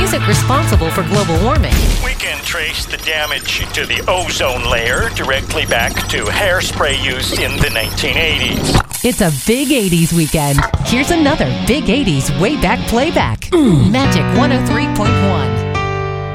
isn't responsible for global warming. We can trace the damage to the ozone layer directly back to hairspray use in the 1980s. It's a big 80s weekend. Here's another big 80s way back playback. Magic 103.1.